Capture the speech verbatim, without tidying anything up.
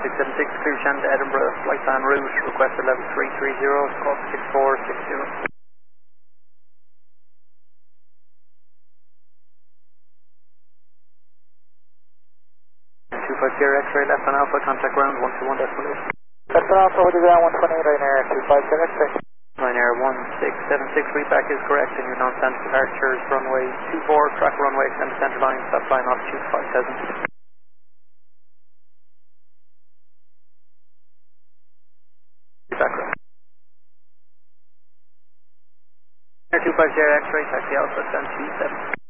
six seven six, clear Shannon to Edinburgh, flight en route, requested level three three zero, squawk six four six zero. two five zero X-ray, left on Alpha, contact ground one two one decimal eight. Left on Alpha, with the ground one twenty-eight, Ryanair two five zero X-ray. Ryanair one six seven six, readback is correct, and your non-standard departure is runway two four, track runway, extend the centre line, stop line altitude five thousand. Readback correct. two five zero X-ray, taxi Alpha, stand two seven.